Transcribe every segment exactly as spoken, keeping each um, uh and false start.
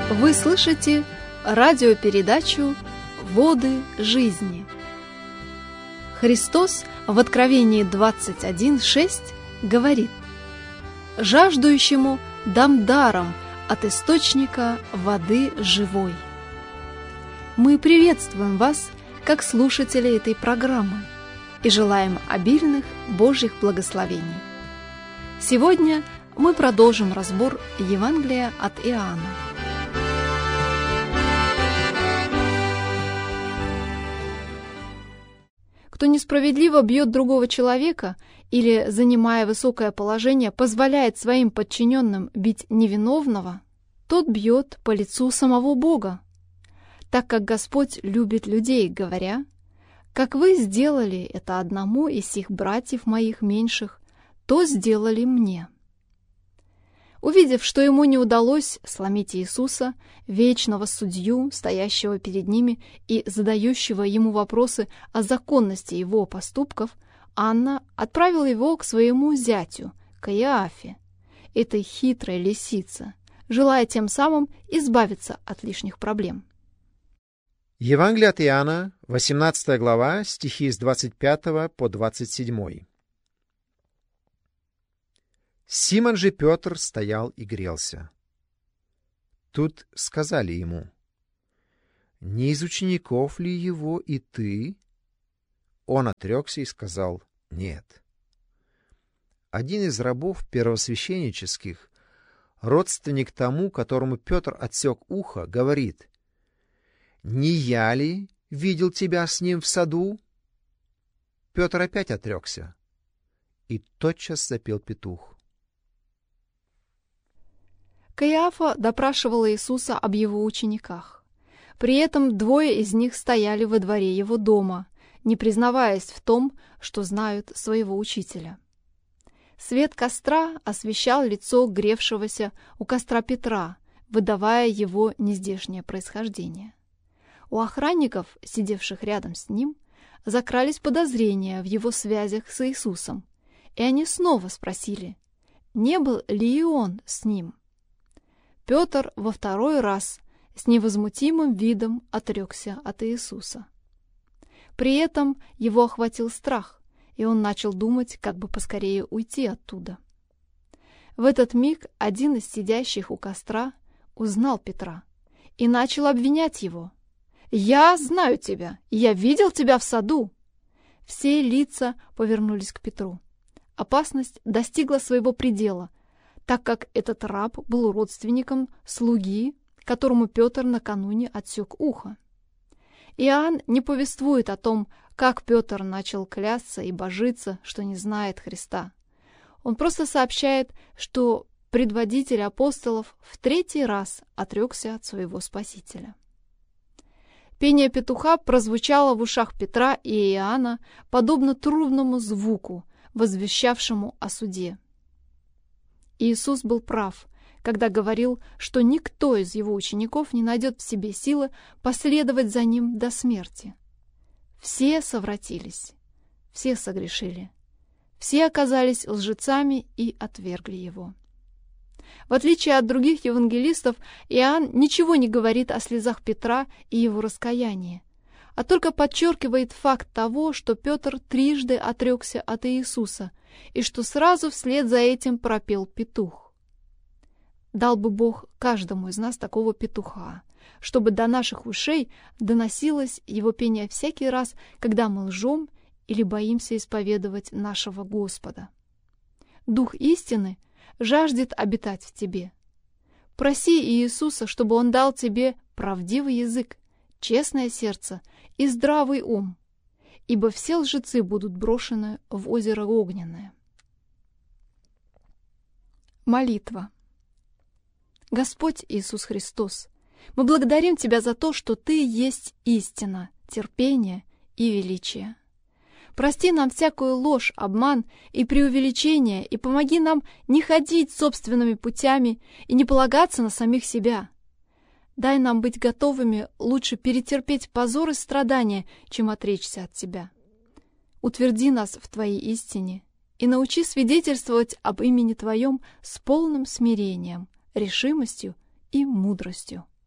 Вы слышите радиопередачу «Воды жизни». Христос в Откровении двадцать один шесть говорит: «Жаждущему дам даром от источника воды живой». Мы приветствуем вас, как слушатели этой программы, и желаем обильных Божьих благословений. Сегодня мы продолжим разбор Евангелия от Иоанна. Кто несправедливо бьет другого человека или, занимая высокое положение, позволяет своим подчиненным бить невиновного, тот бьет по лицу самого Бога, так как Господь любит людей, говоря: «Как вы сделали это одному из сих братьев моих меньших, то сделали мне». Увидев, что ему не удалось сломить Иисуса, вечного судью, стоящего перед ними и задающего ему вопросы о законности его поступков, Анна отправила его к своему зятю, к Иоафе, этой хитрой лисице, желая тем самым избавиться от лишних проблем. Евангелие от Иоанна, восемнадцатая глава, стихи с двадцать пятого по двадцать седьмой. Симон же Петр стоял и грелся. Тут сказали ему: «Не из учеников ли его и ты?» Он отрекся и сказал: «Нет». Один из рабов первосвященнических, родственник тому, которому Петр отсек ухо, говорит: «Не я ли видел тебя с ним в саду?» Петр опять отрекся, и тотчас запел петух. Каиафа допрашивала Иисуса об его учениках. При этом двое из них стояли во дворе его дома, не признаваясь в том, что знают своего учителя. Свет костра освещал лицо гревшегося у костра Петра, выдавая его нездешнее происхождение. У охранников, сидевших рядом с ним, закрались подозрения в его связях с Иисусом, и они снова спросили, не был ли и он с ним. Петр во второй раз с невозмутимым видом отрекся от Иисуса. При этом его охватил страх, и он начал думать, как бы поскорее уйти оттуда. В этот миг один из сидящих у костра узнал Петра и начал обвинять его. «Я знаю тебя, я видел тебя в саду!» Все лица повернулись к Петру. Опасность достигла своего предела, так как этот раб был родственником слуги, которому Петр накануне отсек ухо. Иоанн не повествует о том, как Петр начал клясться и божиться, что не знает Христа. Он просто сообщает, что предводитель апостолов в третий раз отрекся от своего Спасителя. Пение петуха прозвучало в ушах Петра и Иоанна подобно трубному звуку, возвещавшему о суде. Иисус был прав, когда говорил, что никто из его учеников не найдет в себе силы последовать за ним до смерти. Все совратились, все согрешили, все оказались лжецами и отвергли его. В отличие от других евангелистов, Иоанн ничего не говорит о слезах Петра и его раскаянии, а только подчеркивает факт того, что Петр трижды отрекся от Иисуса и что сразу вслед за этим пропел петух. Дал бы Бог каждому из нас такого петуха, чтобы до наших ушей доносилось его пение всякий раз, когда мы лжем или боимся исповедовать нашего Господа. Дух истины жаждет обитать в тебе. Проси Иисуса, чтобы Он дал тебе правдивый язык, честное сердце и здравый ум, ибо все лжецы будут брошены в озеро огненное. Молитва. Господь Иисус Христос, мы благодарим Тебя за то, что Ты есть истина, терпение и величие. Прости нам всякую ложь, обман и преувеличение, и помоги нам не ходить собственными путями и не полагаться на самих себя. Дай нам быть готовыми лучше перетерпеть позор и страдания, чем отречься от Тебя. Утверди нас в Твоей истине и научи свидетельствовать об имени Твоем с полным смирением, решимостью и мудростью.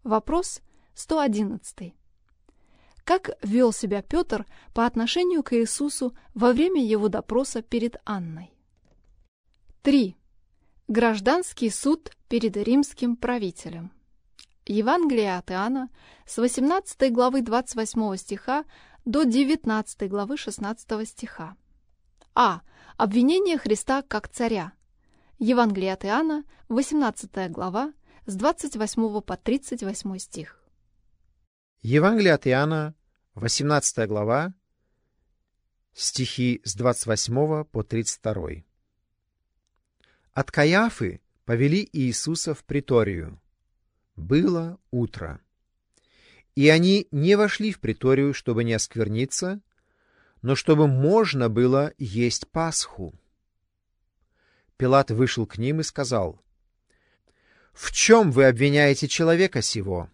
Вопрос сто одиннадцатый. Как вел себя Петр по отношению к Иисусу во время его допроса перед Анной? три. Гражданский суд перед римским правителем. Евангелие от Иоанна с восемнадцатой главы двадцать восьмого стиха до девятнадцатой главы шестнадцатого стиха. А. Обвинение Христа как царя. Евангелие от Иоанна, восемнадцатая глава, с двадцать восьмого по тридцать восьмой стих. Евангелие от Иоанна, восемнадцатая глава, стихи с двадцать восьмого по тридцать второй. От Каяфы повели Иисуса в приторию. Было утро. И они не вошли в приторию, чтобы не оскверниться, но чтобы можно было есть Пасху. Пилат вышел к ним и сказал: «В чем вы обвиняете человека сего?»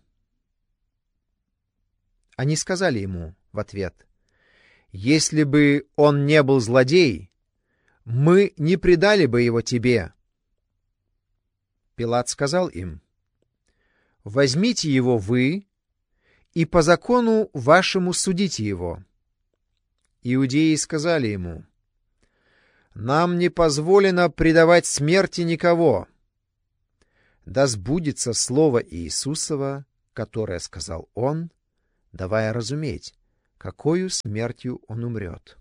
Они сказали ему в ответ: «Если бы он не был злодей, мы не предали бы его тебе». Пилат сказал им: «Возьмите его вы и по закону вашему судите его». Иудеи сказали ему: «Нам не позволено предавать смерти никого. Да сбудется слово Иисусова, которое сказал он, давая разуметь, какою смертью он умрет».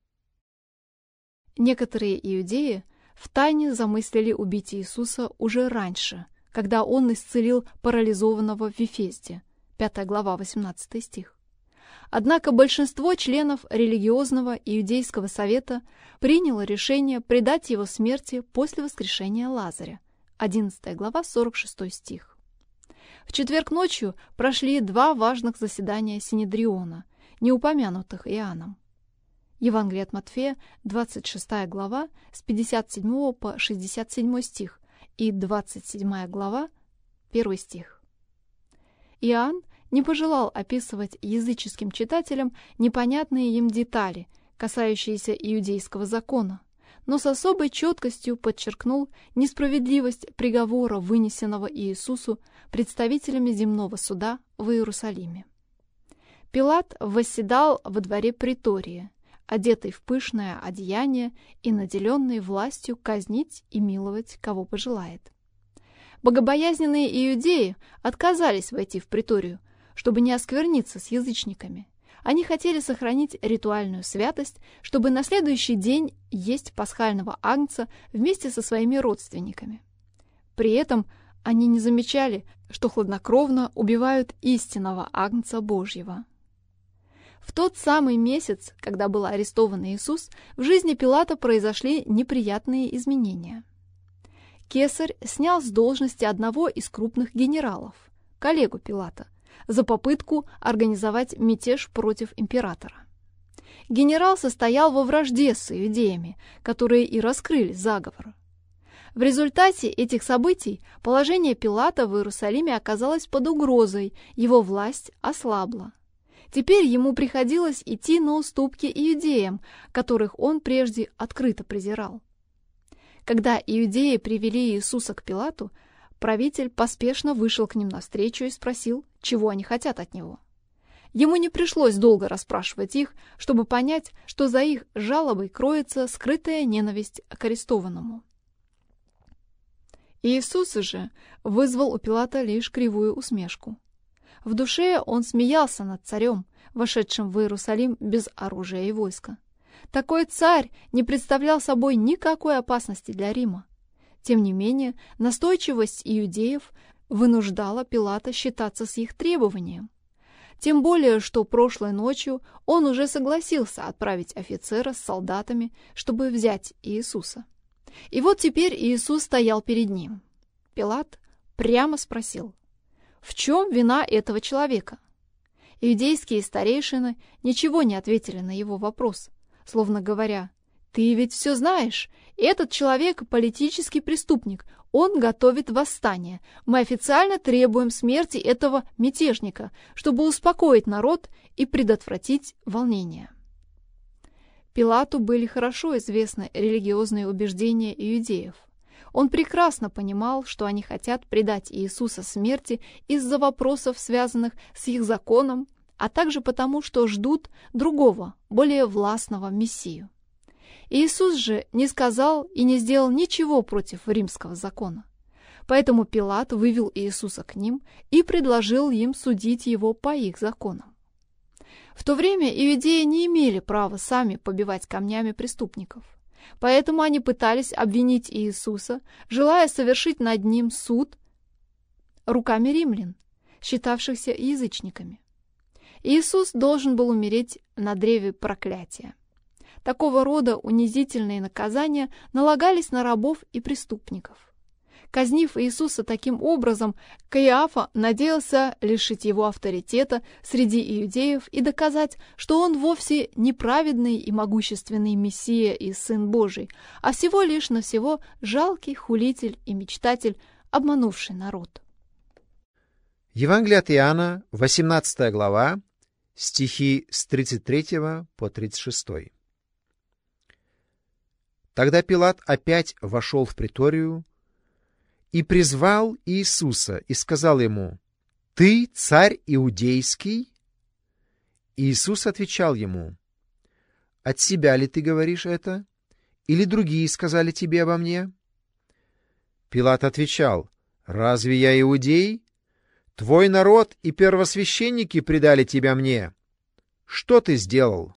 Некоторые иудеи втайне замыслили убить Иисуса уже раньше, когда он исцелил парализованного в Вифезде, пятая глава, восемнадцатый стих. Однако большинство членов религиозного иудейского совета приняло решение предать его смерти после воскрешения Лазаря, одиннадцатая глава, сорок шестой стих. В четверг ночью прошли два важных заседания Синедриона, не упомянутых Иоанном. Евангелие от Матфея, двадцать шестая глава, с пятьдесят седьмого по шестьдесят седьмой стих и двадцать седьмая глава, первый стих. Иоанн не пожелал описывать языческим читателям непонятные им детали, касающиеся иудейского закона, но с особой четкостью подчеркнул несправедливость приговора, вынесенного Иисусу представителями земного суда в Иерусалиме. Пилат восседал во дворе притория, одетый в пышное одеяние и наделенный властью казнить и миловать, кого пожелает. Богобоязненные иудеи отказались войти в приторию, чтобы не оскверниться с язычниками. Они хотели сохранить ритуальную святость, чтобы на следующий день есть пасхального агнца вместе со своими родственниками. При этом они не замечали, что хладнокровно убивают истинного агнца Божьего. В тот самый месяц, когда был арестован Иисус, в жизни Пилата произошли неприятные изменения. Кесарь снял с должности одного из крупных генералов, коллегу Пилата, за попытку организовать мятеж против императора. Генерал состоял во вражде с иудеями, которые и раскрыли заговор. В результате этих событий положение Пилата в Иерусалиме оказалось под угрозой, его власть ослабла. Теперь ему приходилось идти на уступки иудеям, которых он прежде открыто презирал. Когда иудеи привели Иисуса к Пилату, правитель поспешно вышел к ним навстречу и спросил, чего они хотят от него. Ему не пришлось долго расспрашивать их, чтобы понять, что за их жалобой кроется скрытая ненависть к арестованному. Иисус же вызвал у Пилата лишь кривую усмешку. В душе он смеялся над царем, вошедшим в Иерусалим без оружия и войска. Такой царь не представлял собой никакой опасности для Рима. Тем не менее, настойчивость иудеев вынуждала Пилата считаться с их требованием. Тем более, что прошлой ночью он уже согласился отправить офицера с солдатами, чтобы взять Иисуса. И вот теперь Иисус стоял перед ним. Пилат прямо спросил: «В чем вина этого человека?» Иудейские старейшины ничего не ответили на его вопрос, словно говоря: «Ты ведь все знаешь, этот человек политический преступник, он готовит восстание. Мы официально требуем смерти этого мятежника, чтобы успокоить народ и предотвратить волнения». Пилату были хорошо известны религиозные убеждения иудеев. Он прекрасно понимал, что они хотят предать Иисуса смерти из-за вопросов, связанных с их законом, а также потому, что ждут другого, более властного Мессию. Иисус же не сказал и не сделал ничего против римского закона. Поэтому Пилат вывел Иисуса к ним и предложил им судить его по их законам. В то время иудеи не имели права сами побивать камнями преступников. Поэтому они пытались обвинить Иисуса, желая совершить над ним суд руками римлян, считавшихся язычниками. Иисус должен был умереть на древе проклятия. Такого рода унизительные наказания налагались на рабов и преступников. Казнив Иисуса таким образом, Каиафа надеялся лишить его авторитета среди иудеев и доказать, что он вовсе не праведный и могущественный Мессия и Сын Божий, а всего лишь навсего жалкий хулитель и мечтатель, обманувший народ. Евангелие от Иоанна, восемнадцатая глава, стихи с тридцать третьего по тридцать шестой. Тогда Пилат опять вошел в приторию и призвал Иисуса и сказал ему: «Ты царь иудейский?» Иисус отвечал ему: «От себя ли ты говоришь это? Или другие сказали тебе обо мне?» Пилат отвечал: «Разве я иудей? Твой народ и первосвященники предали тебя мне. Что ты сделал?»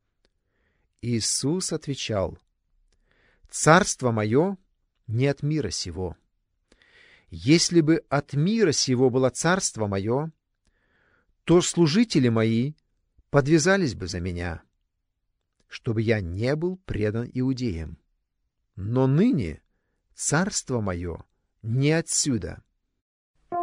Иисус отвечал: «Царство мое не от мира сего. Если бы от мира сего было царство мое, то служители мои подвязались бы за меня, чтобы я не был предан иудеям. Но ныне царство мое не отсюда.